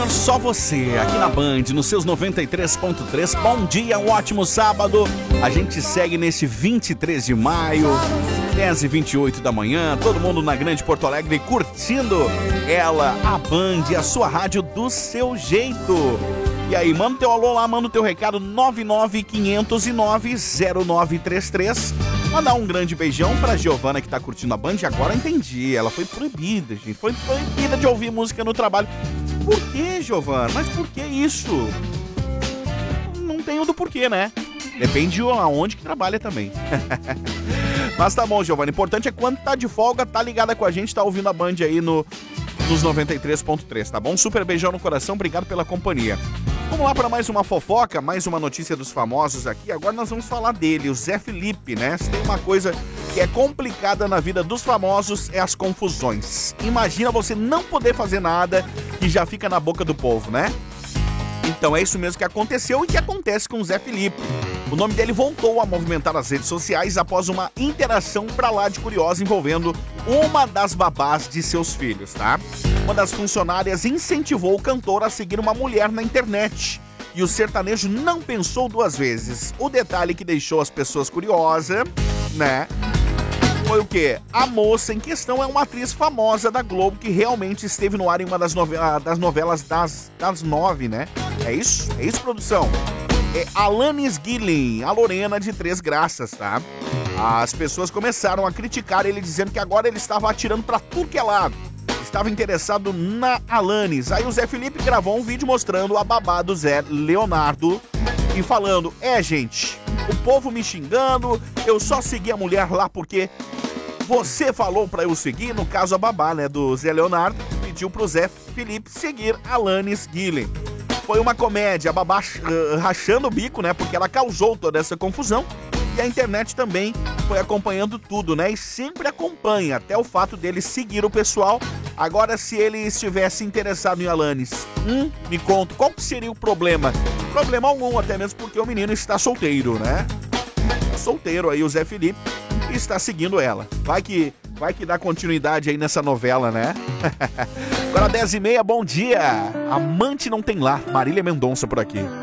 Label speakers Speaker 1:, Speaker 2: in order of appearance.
Speaker 1: Só você, aqui na Band, nos seus 93.3. Bom dia, um ótimo sábado. A gente segue nesse 23 de maio, 10h28 da manhã. Todo mundo na Grande Porto Alegre curtindo ela, a Band, a sua rádio do seu jeito. E aí, manda o teu alô lá, manda o teu recado 995090933. Mandar um grande beijão pra Giovana que tá curtindo a Band. E agora entendi, ela foi proibida, gente. Foi proibida de ouvir música no trabalho. Por que, Giovana? Mas por que isso? Não tem o do porquê, né? Depende de aonde que trabalha também. Mas tá bom, Giovana. O importante é quando tá de folga, tá ligada com a gente, tá ouvindo a Band aí nos 93.3, tá bom? Super beijão no coração, obrigado pela companhia. Vamos lá para mais uma fofoca, mais uma notícia dos famosos aqui. Agora nós vamos falar dele, o Zé Felipe, né? Se tem uma coisa que é complicada na vida dos famosos, é as confusões. Imagina você não poder fazer nada e já fica na boca do povo, né? Então é isso mesmo que aconteceu e que acontece com o Zé Felipe. O nome dele voltou a movimentar as redes sociais após uma interação pra lá de curiosa envolvendo uma das babás de seus filhos, tá? Uma das funcionárias incentivou o cantor a seguir uma mulher na internet. E o sertanejo não pensou duas vezes. O detalhe que deixou as pessoas curiosas, né? Foi o quê? A moça em questão é uma atriz famosa da Globo que realmente esteve no ar em uma das novelas das 9, né? É isso? É isso, produção? É Alanis Guilin, a Lorena de Três Graças, tá? As pessoas começaram a criticar ele, dizendo que agora ele estava atirando pra tudo que é lado. Estava interessado na Alanis. Aí o Zé Felipe gravou um vídeo mostrando a babá do Zé Leonardo e falando: gente, o povo me xingando, eu só segui a mulher lá porque você falou pra eu seguir, no caso a babá, né, do Zé Leonardo, pediu pro Zé Felipe seguir a Alanis Guilin. Foi uma comédia, a babá rachando o bico, né, porque ela causou toda essa confusão. E a internet também foi acompanhando tudo, né? E sempre acompanha, até o fato dele seguir o pessoal. Agora, se ele estivesse interessado em Alanis, me conta, qual que seria o problema? Problema algum, até mesmo porque o menino está solteiro, né? Solteiro aí, o Zé Felipe, está seguindo ela. Vai que dá continuidade aí nessa novela, né? Agora 10h30, bom dia. Amante não tem lar, Marília Mendonça por aqui.